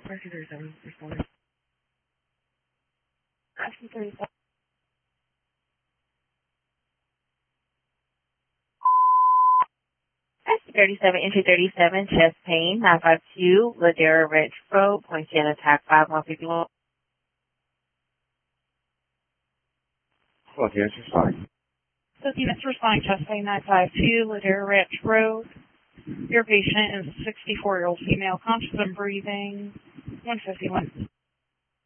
RC-37 responding. RC-37. RC-37, entry 37, chest pain, 952, Ladera Ridge Road, Poinciana attack 5151. Well, yes, it's fine. So units responding chest pain 952, Ladera Ridge Road. Your patient is a 64-year-old female, conscious and breathing, 151.